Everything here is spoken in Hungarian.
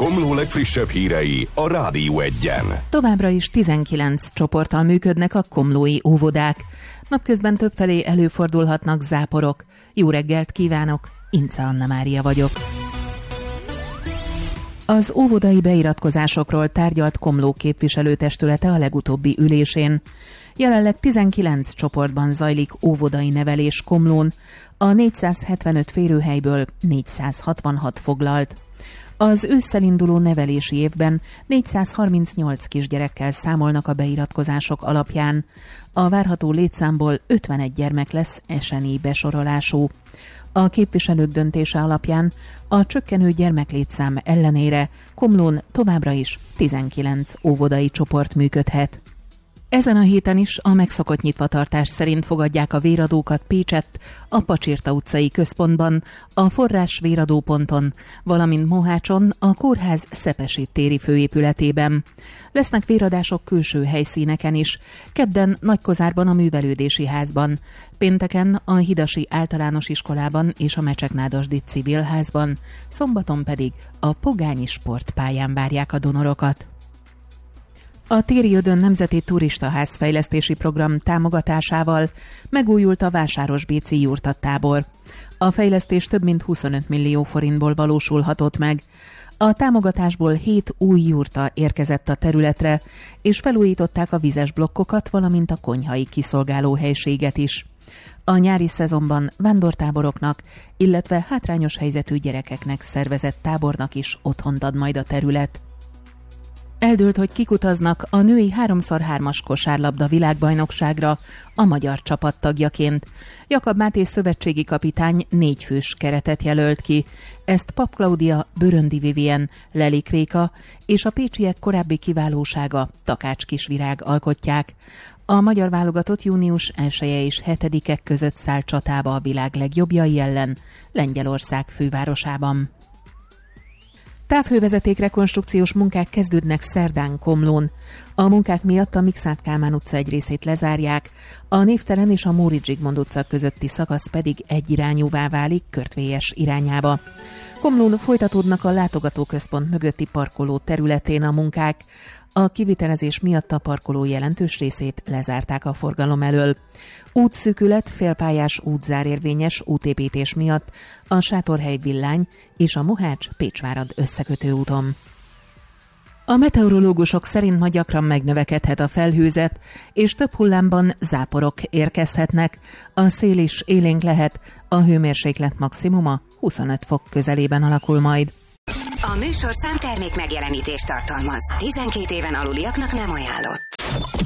Komló legfrissebb hírei a Rádió Egyen. Továbbra is 19 csoporttal működnek a komlói óvodák. Napközben többfelé előfordulhatnak záporok. Jó reggelt kívánok, Ince Anna Mária vagyok. Az óvodai beiratkozásokról tárgyalt Komló képviselőtestülete a legutóbbi ülésén. Jelenleg 19 csoportban zajlik óvodai nevelés Komlón, a 475 férőhelyből 466 foglalt. Az ősszel induló nevelési évben 438 kisgyerekkel számolnak a beiratkozások alapján. A várható létszámból 51 gyermek lesz SNI besorolású. A képviselők döntése alapján a csökkenő gyermeklétszám ellenére Komlón továbbra is 19 óvodai csoport működhet. Ezen a héten is a megszokott nyitvatartás szerint fogadják a véradókat Pécsett, a Pacsirta utcai központban, a Forrás véradóponton, valamint Mohácson, a kórház Szepesi téri főépületében. Lesznek véradások külső helyszíneken is, kedden Nagykozárban a Művelődési Házban, pénteken a Hidasi Általános Iskolában és a Mecseknádasdi Civilházban, szombaton pedig a Pogányi Sportpályán várják a donorokat. A Téri Ödön Nemzeti Turistaház fejlesztési program támogatásával megújult a Vásárosbéczi jurtattábor. A fejlesztés több mint 25 millió forintból valósulhatott meg. A támogatásból 7 új jurta érkezett a területre, és felújították a vizes blokkokat, valamint a konyhai kiszolgáló helységet is. A nyári szezonban vándortáboroknak, illetve hátrányos helyzetű gyerekeknek szervezett tábornak is otthont ad majd a terület. Eldőlt, hogy kik utaznak a női 3x3-as kosárlabda világbajnokságra a magyar csapat tagjaként. Jakab Máté szövetségi kapitány 4 fős keretet jelölt ki. Ezt Pap Klaudia, Böröndi Vivien, Lelik Réka és a pécsiek korábbi kiválósága Takács Kisvirág alkotják. A magyar válogatott június 1-e és 7-e között száll csatába a világ legjobbjai ellen Lengyelország fővárosában. Távhővezeték rekonstrukciós munkák kezdődnek szerdán Komlón. A munkák miatt a Mikszáth Kálmán utca egy részét lezárják, a Névtelen és a Móricz Zsigmond utca közötti szakasz pedig egyirányúvá válik Körtvélyes irányába. Komlón folytatódnak a látogatóközpont mögötti parkoló területén a munkák. A kivitelezés miatt a parkoló jelentős részét lezárták a forgalom elől. Útszűkület, félpályás útzár érvényes útépítés miatt a Sátorhely Villány és a Mohács-Pécsvárad összekötő úton. A meteorológusok szerint ma gyakran megnövekedhet a felhőzet, és több hullámban záporok érkezhetnek. A szél is élénk lehet, a hőmérséklet maximuma 25 fok közelében alakul majd. A műsorszám termék megjelenítést tartalmaz. 12 éven aluliaknak nem ajánlott.